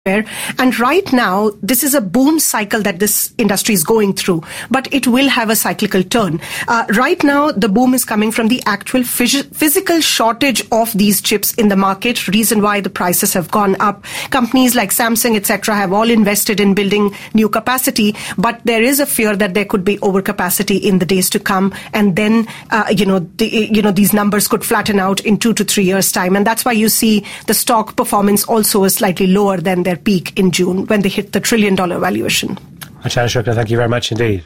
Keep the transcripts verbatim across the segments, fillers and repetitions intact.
And right now, this is a boom cycle that this industry is going through, but it will have a cyclical turn. Uh, right now, the boom is coming from the actual phys- physical shortage of these chips in the market, reason why the prices have gone up. Companies like Samsung, et cetera, have all invested in building new capacity, but there is a fear that there could be overcapacity in the days to come, and then, uh, you know, the, you know, these numbers could flatten out in two to three years' time. And that's why you see the stock performance also is slightly lower than their peak in June when they hit the trillion dollar valuation. Archana Shukla, thank you very much indeed.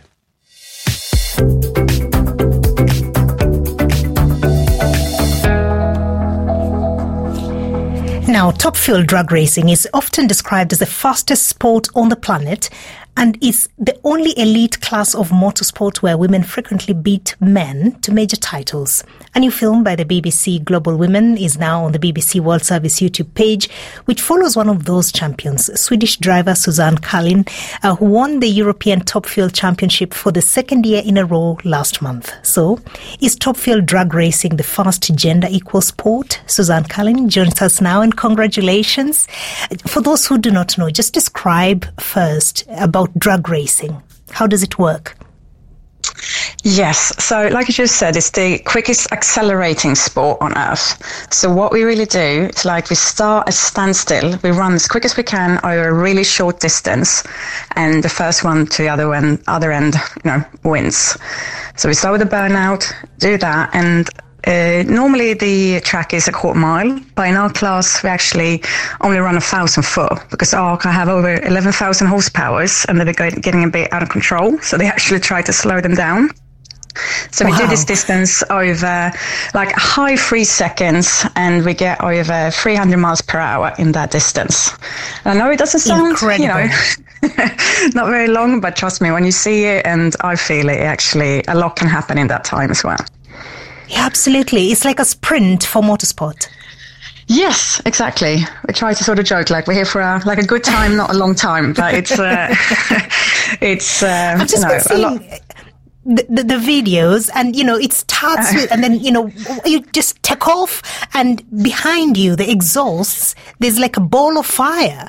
Now, Top Fuel drag racing is often described as the fastest sport on the planet and is the only elite class of motorsport where women frequently beat men to major titles. A new film by the B B C Global Women is now on the B B C World Service YouTube page, which follows one of those champions, Swedish driver Susanne Kallin, uh, who won the European Top Fuel Championship for the second year in a row last month. So, is Top Fuel drag racing the first gender-equal sport? Susanne Kallin joins us now, and congratulations. For those who do not know, just describe first about drag racing. How does it work? Yes, so like you just said, it's the quickest accelerating sport on earth. So what we really do is like we start at standstill, we run as quick as we can over a really short distance, and the first one to the other end, other end, you know, wins. So we start with a burnout, do that, and Uh, normally the track is a quarter mile, but in our class we actually only run a thousand foot because our car have over eleven thousand horsepower and they're getting a bit out of control, so they actually try to slow them down. So wow. We do this distance over like high three seconds and we get over three hundred miles per hour in that distance. And I know it doesn't sound, Incredible. you know, not very long, but trust me, when you see it and I feel it, actually a lot can happen in that time as well. Yeah, absolutely. It's like a sprint for motorsport. Yes, exactly. We try to sort of joke like we're here for a, like a good time, not a long time, but it's uh, it's uh, I've just you know, been seeing a lot. The, the, the videos, and you know it starts with, and then you know you just take off, and behind you the exhausts, there's like a ball of fire.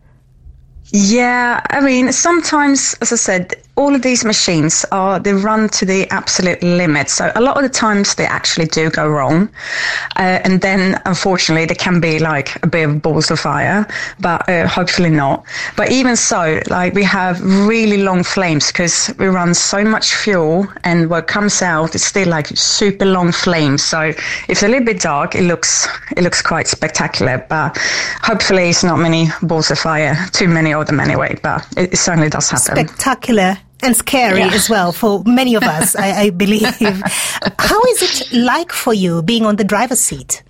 Yeah, I mean, sometimes, as I said, all of these machines are, they run to the absolute limit. So a lot of the times they actually do go wrong. Uh, and then, unfortunately, there can be like a bit of balls of fire, but uh, hopefully not. But even so, like we have really long flames because we run so much fuel and what comes out is still like super long flames. So if it's a little bit dark, it looks, it looks quite spectacular, but hopefully it's not many balls of fire, too many of them anyway, but it, it certainly does happen. Spectacular and scary yeah. as well for many of us, I, I believe. How is it like for you being on the driver's seat?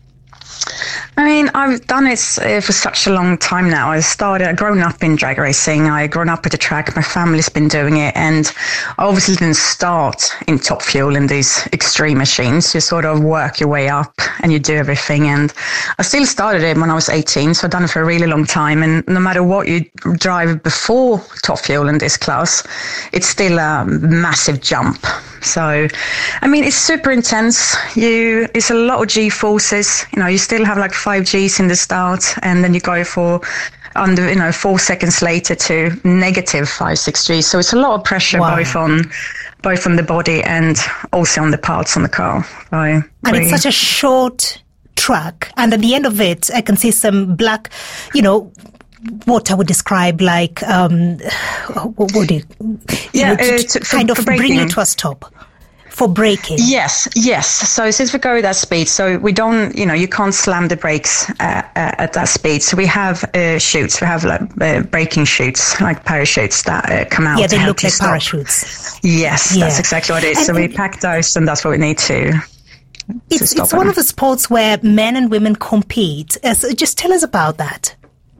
I mean, I've done it uh, for such a long time now. I started, I've grown up in drag racing. I grown up at the track. My family's been doing it. And I obviously didn't start in Top Fuel in these extreme machines. You sort of work your way up and you do everything. And I still started it when I was eighteen. So I've done it for a really long time. And no matter what you drive before Top Fuel in this class, it's still a massive jump. So, I mean, it's super intense. You, it's a lot of G forces. You know, you still have like five Gs in the start, and then you go for under, you know, four seconds later to negative five, six Gs. So it's a lot of pressure wow. both on, both on the body and also on the parts on the car. So, and pretty... it's such a short track, and at the end of it, I can see some black, you know, what I would describe like, um, what would you, yeah, you know, uh, to, to, kind for, of for bring it to a stop. For braking. Yes, yes. So since we go at that speed, so we don't, you know, you can't slam the brakes uh, uh, at that speed. So we have uh, chutes, we have like uh, braking chutes, like parachutes that uh, come out. Yeah, they look like stop. parachutes. Yes, yeah. That's exactly what it is. And, so we pack those, and that's what we need to. It's to it's one of the sports where men and women compete. Uh, so just tell us about that.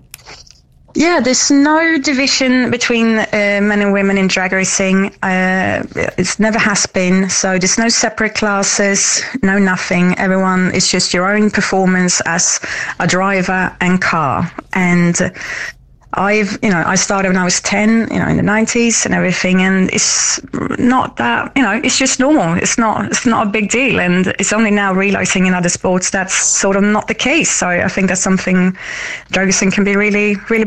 Yeah, there's no division between uh, men and women in drag racing. Uh, it never has been. So there's no separate classes, no nothing. Everyone is just your own performance as a driver and car. And I've, you know, I started when I was ten, you know, in the nineties and everything, and it's not that, you know, it's just normal. It's not, it's not a big deal, and it's only now realizing in other sports that's sort of not the case. So I think that's something Jorgensen can be really, really